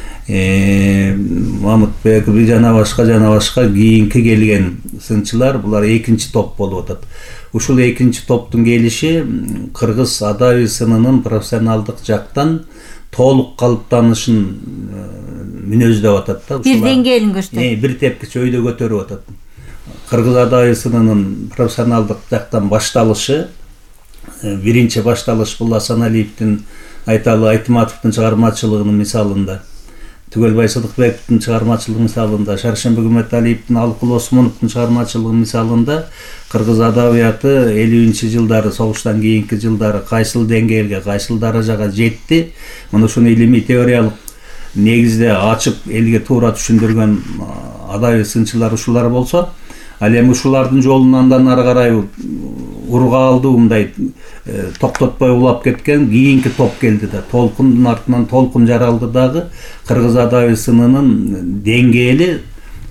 Мамытбеков жана башка кийинки келген сынчылар, булар экинчи топ болуп атат. Ушул экинчи топтун келиши кыргыз адабий сынынын профессионалдык жактан толук калыптанышын мүнөздөп атат да. Бир деңгээлин көрсөтөт. Бир тепкич өйдө көтөрүп атат. Кыргыз адабий сынынын профессионалдык жактан башталышы, биринчи башталыш бул Асаналиевдин, Айталы Айтматовдун чыгармачылыгынын мисалында, Түгөлбай Сыдыкбековдун чыгармачылыгынын мисалында, Шаршенбек Үмөталиевдин, Алкулов Осмоновдун чыгармачылыгынын мисалында кыргыз адабияты 50-жылдары, согуштан кийинки жылдары кайсыл деңгээлге, кайсыл даражага жетти. Мына ушуну илимий теориялык негизде ачып элге туура түшүндүргөн адабий сынчылар ушулар болсо, ал эми ушулардын жолун андан ары карай ургаалдуу мындай токтотпой улап кеткен кийинки топ келди да, толкундун артынан толкун жаралды дагы. Кыргыз адаби сынынын деңгээли,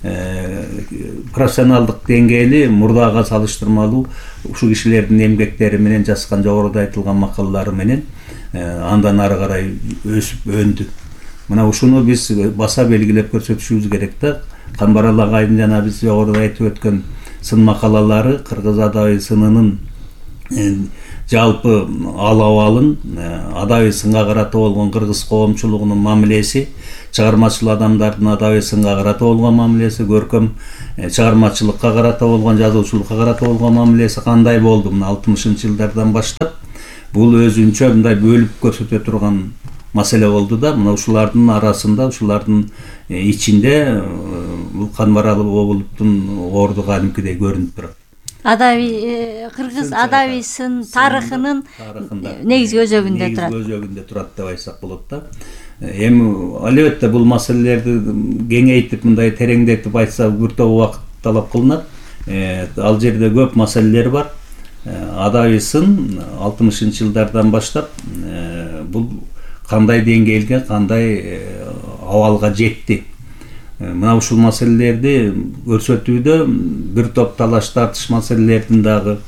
профессионалдык деңгээли мурдага салыштырмалуу ушул кишилердин эмгектери менен жазган, жогоруда айтылган макалалары менен андан ары карай өсүп өндү. Мына ушуну биз баса белгилеп көрсөтүшүбүз керек да. Камбарал агайдын жана биз жогоруда айтып өткөн сын макалалары кыргыз адаби сынынын жалпы ал абалын, адаби сынга карата болгон кыргыз коомчулугунун мамилеси, чыгармачыл адамдардын адаби сынга карата болгон мамилеси, көркөм чыгармачылыкка карата болгон, жазуучулукка карата болгон мамилеси кандай болду мына 60-жылдардан баштап. Бул өзүнчө мындай бөлүп көрсөтө турган маселе болду да. Мына ушулардын арасында, ушулардын ичинде бул Канбарал Бобуловдун орду кадимкидей көрүнүп турат. Кыргыз адаби сын тарыхынын негизги өзөгүндө турат. Негизги өзөгүндө турат деп айтсак болот да. Эми албетте бул маселелерди кеңейтип, мындай тереңдетип айтса бир топ убакыт талап кылынат. Ал жерде көп маселелер бар. Адаби сын 60-жылдардан баштап бул кандай деңгээлге, кандай абалга жетти. Мына ушул маселелерди көрсөтүүдө бир топ талаш тартыш маселелердин дагы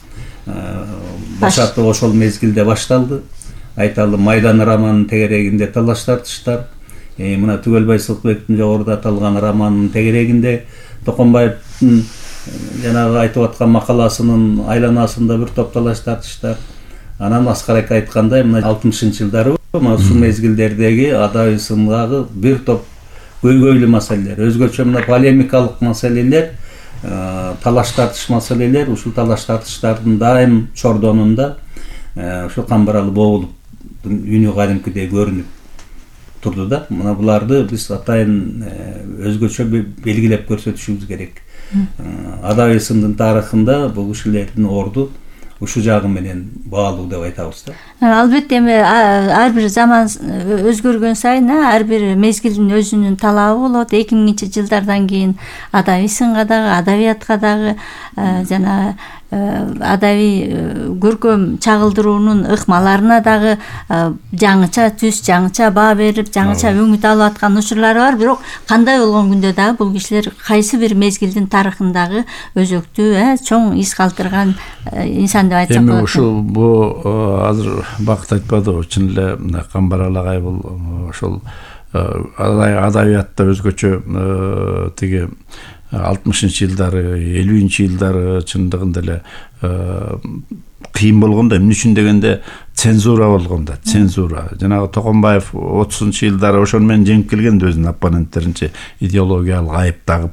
башаты ошол мезгилде башталды. Айталы Майдан романынын тегерегинде талаш тартыштар. Мына Түгел Байсалбектин жогоруда аталган романынын тегерегинде Токонбаевдин жанагы айтып аткан макаласынын айланасында бир топ талаш тартыштар. Анан аскарак айткандай, мына 60-жылдары мына ушул мезгилдердеги адаби сындагы бир топ көйгөйлүү маселелер, өзгөчө мына полемикалык маселелер, талаш тартыш маселелер, ушул талаш тартыштардын дайым чордонунда ушул Камбарал Бобуловдун үнү кадимкидей көрүнүп турду да. Мына буларды биз атайын өзгөчө белгилеп көрсөтүшүбүз керек. Адаби сындын тарыхында бул кишилердин орду ушу жагы менен баалуу деп айтабыз да. Албетте эми ар бир заман өзгөргөн сайын ар бир мезгилдин өзүнүн талабы болот. 2000-жылдардан кийин адаби сынга дагы, адабиятка дагы жана адаби көркөм чагылдыруунун ыкмаларына дагы жаңыча түс, жаңыча баа берип, жаңыча өңүт алып аткан учурлары бар. Бирок кандай болгон күндө дагы бул кишилер кайсы бир мезгилдин тарыхындагы өзөктүү, чоң из калтырган инсан деп айтсак болот. Эми ушул бу азыр бакыт айтпадыбы, чын эле Камбарал агай бул ошол адабиятта өзгөчө тиги 60-жылдары, 50-жылдары чындыгында эле кыйын болгондо, эмне үчүн дегенде цензура болгондо, цензура. Жанагы Токонбаев 30-жылдары ошону менен жеңип келген өзүнүн оппоненттеринче идеологиялык айып тагып,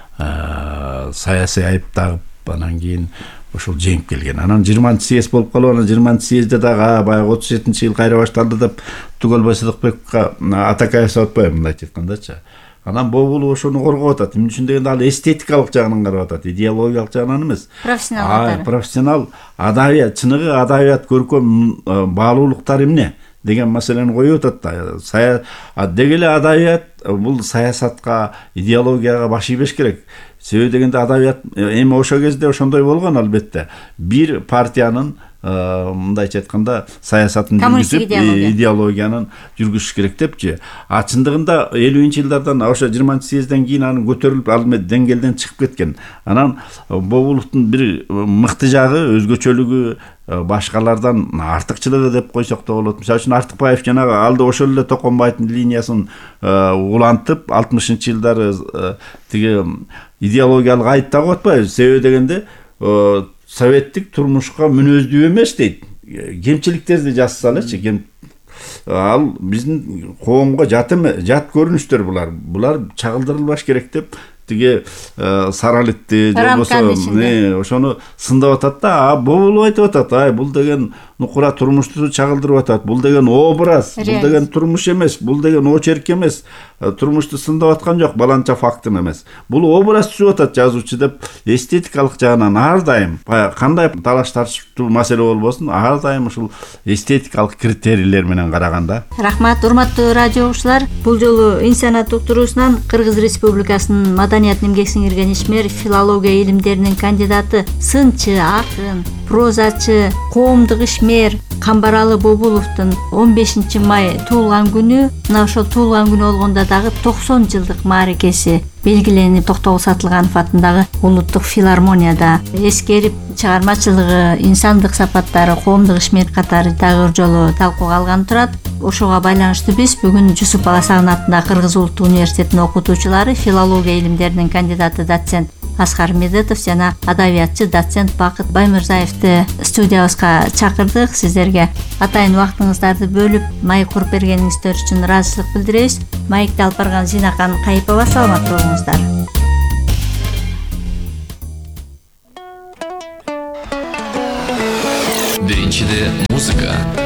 саясий айып тагып, анан кийин ошол жеңип келген. Анан 20-съезд болуп калып, анан 20-съездде дагы баягы 37-жыл кайра башталды деп Түгел Байсалбекке атака жасап атпайбы, мындай айткандачы. Анан Бобулов ошону коргоп атат. Эмне үчүн дегенде ал эстетикалык жагынан карап атат, идеологиялык жагынан эмес. Профессионал адабият, чыныгы адабият, көркөм баалуулуктар эмне деген маселени коюп атат да. Деги эле адабият бул саясатка, идеологияга баш ийбеш керек. Себеби дегенде адабият эми ошол кезде ошондой болгон, албетте. Бир партиянын мындайча айтканда саясатын жүргүзүп, идеологиянын жүргүзүш керек депчи. Чындыгында 50-жылдардан ошо 20-съезден кийин анын көтөрүлүп ал деңгээлден чыгып кеткен. Анан Бобуловдун бир мыкты жагы, өзгөчөлүгү, башкалардан артыкчылыгы деп койсок да болот. Мисалы үчүн Артыкбаев жанагы алды ошол эле Токонбаевдин линиясын улантып 60-жылдары тиги идеологиялык айып тагып атпайбы? Себеби дегенде советтик турмушка мүнөздүү эмес дейт. Кемчиликтерди жазса элечи, ал биздин коомго жат көрүнүштөр булар. Булар чагылдырылбаш керек деп тиги саралитти болбосо ошону сындап атат да. Бобулов айтып атат, бул деген нукура турмушту чагылдырып атат. Бул деген образ, бул деген турмуш эмес, бул деген очерк эмес. Турмушту сындап аткан жок, баланча фактын эмес. Бул образ түзүп атат жазуучу деп эстетикалык жагынан ар дайым кандай талаш тартыштуу маселе болбосун, ар дайым ушул эстетикалык критерийлер менен караганда. Рахмат, урматтуу радио угуучулар. Бул жолу инсаният уктуруусунан Кыргыз Республикасынын маданият эмгек сиңирген ишмер, филология илимдеринин кандидаты, сынчы, акын, прозачы, коомдук ишмер Камбаралы Бобуловдун 15 май туулган күнү, мына ошол туулган күнү болгондо дагы 90 жылдык мааракеси белгиленип, Токтогул Сатылганов атындагы улуттук филармонияда эскерип, чыгармачылыгы, инсандык сапаттары, коомдук ишмер катары дагы жолу талкууга алган турат. Ошого байланыштуу биз бүгүн Жусуп Баласагын атындагы Кыргыз Улуттук университетинин окутуучулары, филология илимдеринин кандидаты доцент Аскар Медетов жана адабиятчы доцент Бакыт Баймырзаевди студиябызга чакырдык. Сиздерге атайын убактыңыздарды бөлүп майк куруп бергениңиздер үчүн ыраазычылык билдиребиз. Майкти алып барган Зинакан Кайыпова, саламат болуңуздар. Биринчиде музыка.